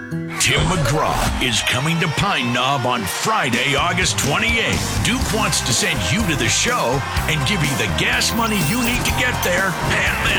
Tim McGraw is coming to Pine Knob on Friday, August 28th. Duke wants to send you to the show and give you the gas money you need to get there and then